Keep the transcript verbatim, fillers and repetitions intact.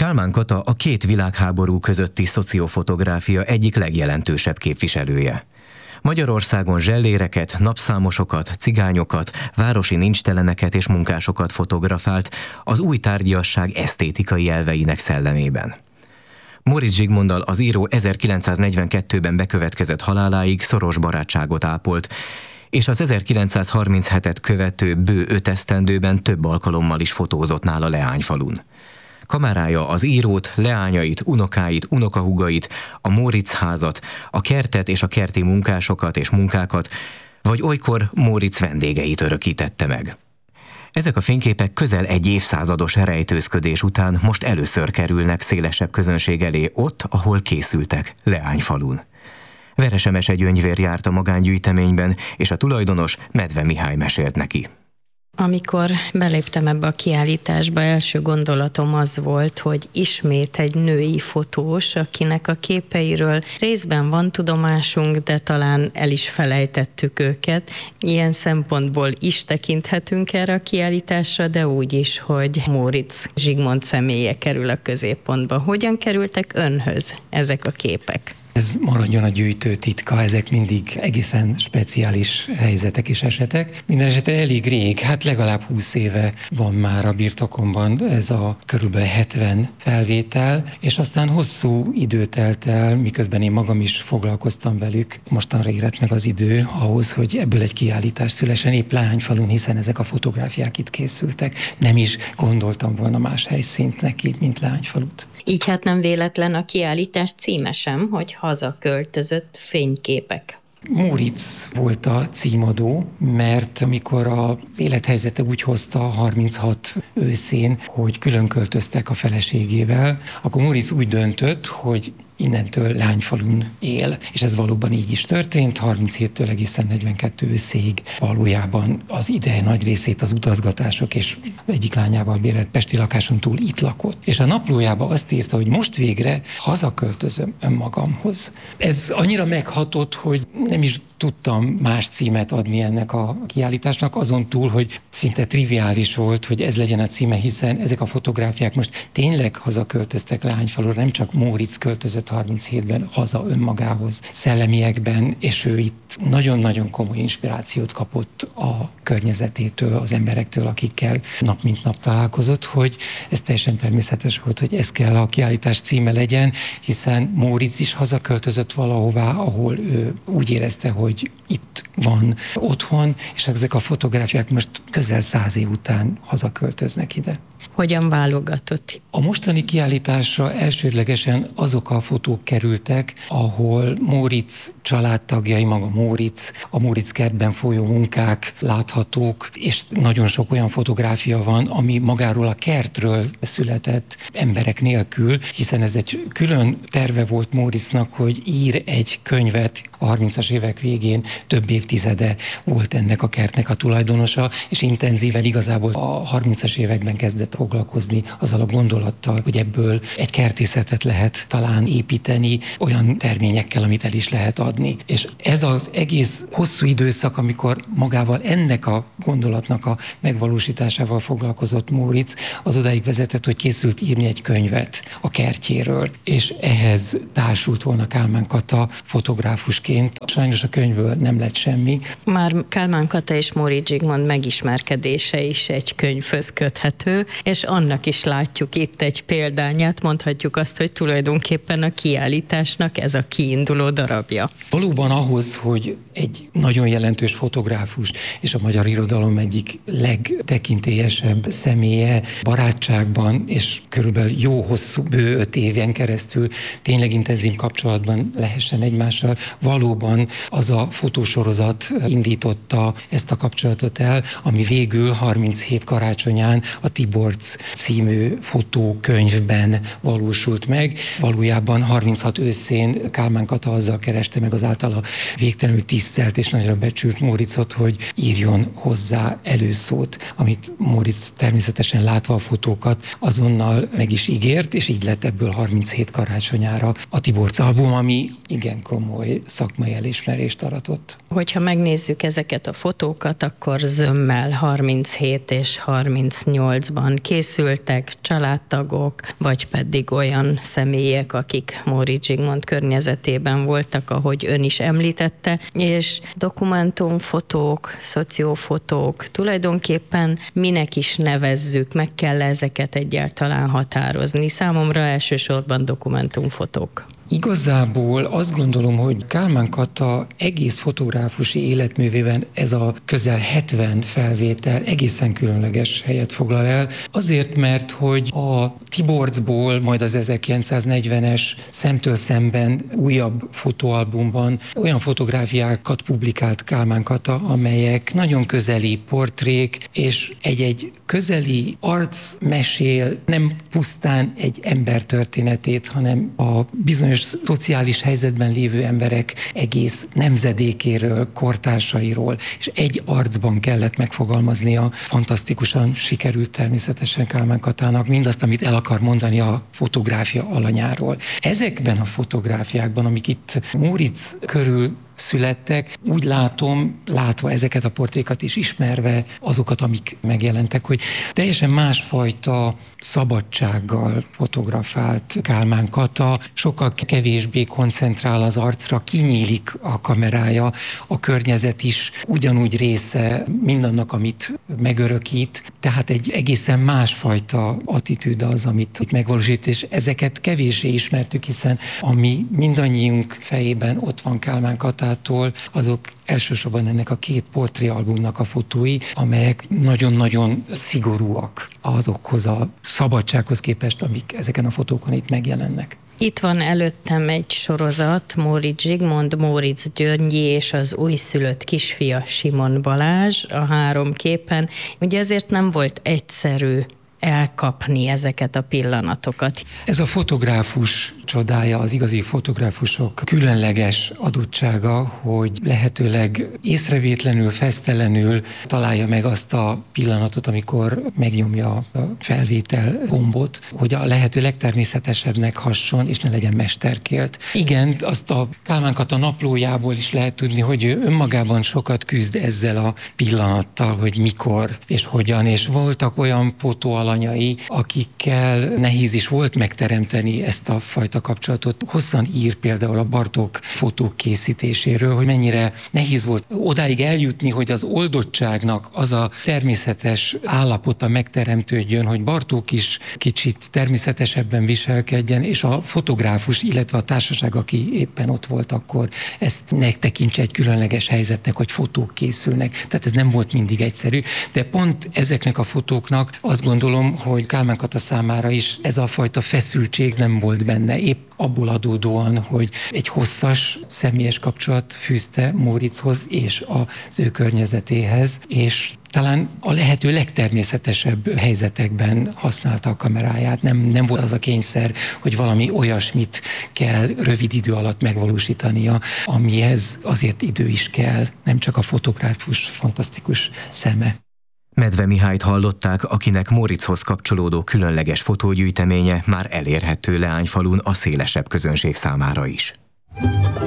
Kálmán Kata a két világháború közötti szociofotográfia egyik legjelentősebb képviselője. Magyarországon zselléreket, napszámosokat, cigányokat, városi nincsteleneket és munkásokat fotografált az új tárgyasság esztétikai elveinek szellemében. Móricz Zsigmonddal az író ezerkilencszáznegyvenkettőben bekövetkezett haláláig szoros barátságot ápolt, és az ezerkilencszázharminchetet követő bő öt esztendőben több alkalommal is fotózott nála Leányfalun. Kamerája az írót, leányait, unokáit, unokahúgait, a Móricz házat, a kertet és a kerti munkásokat és munkákat, vagy olykor Móricz vendégeit örökítette meg. Ezek a fényképek közel egy évszázados rejtőzködés után most először kerülnek szélesebb közönség elé ott, ahol készültek, Leányfalun. Veresemese Gyöngyvér járt a magángyűjteményben, és a tulajdonos, Medve Mihály mesélt neki. Amikor beléptem ebbe a kiállításba, első gondolatom az volt, hogy ismét egy női fotós, akinek a képeiről részben van tudomásunk, de talán el is felejtettük őket. Ilyen szempontból is tekinthetünk erre a kiállításra, de úgy is, hogy Móricz Zsigmond személye kerül a középpontba. Hogyan kerültek önhöz ezek a képek? Ez maradjon a gyűjtő titka, ezek mindig egészen speciális helyzetek és esetek. Minden esetre elég rég, hát legalább húsz éve van már a birtokomban ez a körülbelül hetven felvétel, és aztán hosszú idő telt el, miközben én magam is foglalkoztam velük. Mostanra érett meg az idő ahhoz, hogy ebből egy kiállítás szülessen, épp Leányfalun, hiszen ezek a fotográfiák itt készültek. Nem is gondoltam volna más helyszínt neki, mint Leányfalut. Így hát nem véletlen a kiállítás címe sem, hogy hazaköltözött fényképek. Móricz volt a címadó, mert amikor az élethelyzete úgy hozta harminchat őszén, hogy külön költöztek a feleségével, akkor Móricz úgy döntött, hogy innentől Leányfalun él. És ez valóban így is történt, harminchéttől egészen negyvenkettő őszéig valójában az ideje nagy részét az utazgatások és egyik lányával bérelt pesti lakáson túl itt lakott. És a naplójában azt írta, hogy most végre hazaköltözöm önmagamhoz. Ez annyira meghatott, hogy nem is tudtam más címet adni ennek a kiállításnak, azon túl, hogy szinte triviális volt, hogy ez legyen a címe, hiszen ezek a fotográfiák most tényleg hazaköltöztek Leányfalura, nem csak Móricz költözött harminchétben haza önmagához szellemiekben, és ő itt nagyon-nagyon komoly inspirációt kapott a környezetétől, az emberektől, akikkel nap mint nap találkozott, hogy ez teljesen természetes volt, hogy ez kell a kiállítás címe legyen, hiszen Móricz is hazaköltözött valahová, ahol ő úgy érezte, hogy itt van otthon, és ezek a fotográfiák most közel száz év után hazaköltöznek ide. Hogyan válogatott? A mostani kiállításra elsődlegesen azok a fotók kerültek, ahol Móricz családtagjai, maga Móricz, a Móricz kertben folyó munkák láthatók, és nagyon sok olyan fotográfia van, ami magáról a kertről született emberek nélkül, hiszen ez egy külön terve volt Móricznak, hogy ír egy könyvet a harmincas évek végén, több évtizede volt ennek a kertnek a tulajdonosa, és intenzíven igazából a harmincas években kezdett foglalkozni azzal a gondolattal, hogy ebből egy kertészetet lehet talán építeni olyan terményekkel, amit el is lehet adni. És ez az egész hosszú időszak, amikor magával ennek a gondolatnak a megvalósításával foglalkozott Móricz, az odáig vezetett, hogy készült írni egy könyvet a kertjéről. És ehhez társult volna Kálmán Kata fotográfusként. Sajnos a könyvből nem lett semmi. Már Kálmán Kata és Móricz Zsigmond megismerkedése is egy könyvhöz köthető, és annak is látjuk itt egy példányát, mondhatjuk azt, hogy tulajdonképpen a kiállításnak ez a kiinduló darabja. Valóban ahhoz, hogy egy nagyon jelentős fotográfus és a magyar irodalom egyik legtekintélyesebb személye barátságban és körülbelül jó hosszú, bő öt éven keresztül tényleg intenzív kapcsolatban lehessen egymással, valóban az a fotósorozat indította ezt a kapcsolatot el, ami végül harminchét karácsonyán a Tiborcs című fotókönyvben valósult meg. Valójában harminchat őszén Kálmán Kata azzal kereste meg az általa végtelenül tisztelt és nagyra becsült Móriczot, hogy írjon hozzá előszót, amit Móricz természetesen látva a fotókat azonnal meg is ígért, és így lett ebből harminchét karácsonyára a Tiborcs album, ami igen komoly szak szakmai elismerést aratott. Hogyha megnézzük ezeket a fotókat, akkor zömmel harminchét és harmincnyolcban készültek családtagok, vagy pedig olyan személyek, akik Móricz Zsigmond környezetében voltak, ahogy ön is említette, és dokumentumfotók, szociófotók, tulajdonképpen minek is nevezzük, meg kell ezeket egyáltalán határozni. Számomra elsősorban dokumentumfotók. Igazából azt gondolom, hogy Kálmán Kata egész fotográfusi életművében ez a közel hetven felvétel egészen különleges helyet foglal el. Azért, mert hogy a Tiborcból, majd az ezerkilencszáznegyvenes Szemtől szemben újabb fotóalbumban olyan fotográfiákat publikált Kálmán Kata, amelyek nagyon közeli portrék, és egy-egy közeli arc mesél nem pusztán egy ember történetét, hanem a bizonyos szociális helyzetben lévő emberek egész nemzedékéről, kortársairól, és egy arcban kellett megfogalmaznia. Fantasztikusan sikerült természetesen Kálmán Katának mindazt, amit el akar mondani a fotográfia alanyáról. Ezekben a fotográfiákban, amik itt Móricz körül születtek, úgy látom, látva ezeket a portrékat és ismerve azokat, amik megjelentek, hogy teljesen másfajta szabadsággal fotografált Kálmán Kata, sokkal kevésbé koncentrál az arcra, kinyílik a kamerája, a környezet is ugyanúgy része mindannak, amit megörökít, tehát egy egészen másfajta attitűd az, amit itt megvalósít, és ezeket kevéssé ismertük, hiszen ami mindannyiunk fejében ott van Kálmán Katától, azok elsősorban ennek a két portréalbumnak a fotói, amelyek nagyon-nagyon szigorúak azokhoz a szabadsághoz képest, amik ezeken a fotókon itt megjelennek. Itt van előttem egy sorozat, Móricz Zsigmond, Móricz Györgyi és az újszülött kisfia Simon Balázs a három képen. Ugye ezért nem volt egyszerű elkapni ezeket a pillanatokat. Ez a fotográfus csodája, az igazi fotográfusok különleges adottsága, hogy lehetőleg észrevétlenül, fesztelenül találja meg azt a pillanatot, amikor megnyomja a felvétel gombot, hogy a lehető legtermészetesebbnek hasson, és ne legyen mesterkélt. Igen, azt a Kálmán Kata naplójából is lehet tudni, hogy ő önmagában sokat küzd ezzel a pillanattal, hogy mikor és hogyan, és voltak olyan fotóalanyai, akikkel nehéz is volt megteremteni ezt a fajta kapcsolatot. Hosszan ír például a Bartók fotók készítéséről, hogy mennyire nehéz volt odáig eljutni, hogy az oldottságnak az a természetes állapota megteremtődjön, hogy Bartók is kicsit természetesebben viselkedjen, és a fotográfus, illetve a társaság, aki éppen ott volt akkor, ezt ne tekintse egy különleges helyzetnek, hogy fotók készülnek. Tehát ez nem volt mindig egyszerű, de pont ezeknek a fotóknak azt gondolom, hogy Kálmán Kata számára is ez a fajta feszültség nem volt benne. Épp abból adódóan, hogy egy hosszas személyes kapcsolat fűzte Móriczhoz és az ő környezetéhez, és talán a lehető legtermészetesebb helyzetekben használta a kameráját. Nem, nem volt az a kényszer, hogy valami olyasmit kell rövid idő alatt megvalósítania, amihez azért idő is kell, nem csak a fotográfus fantasztikus szeme. Medve Mihályt hallották, akinek Móriczhoz kapcsolódó különleges fotógyűjteménye már elérhető Leányfalun a szélesebb közönség számára is.